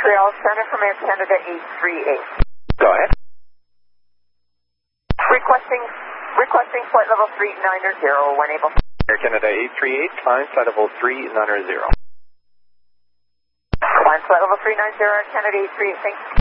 Montreal Center from Air Canada 838. Go ahead. Requesting flight level 390 when able. Air Canada 838, climb flight level 390. Climb flight level 390, Air Canada 838, thanks.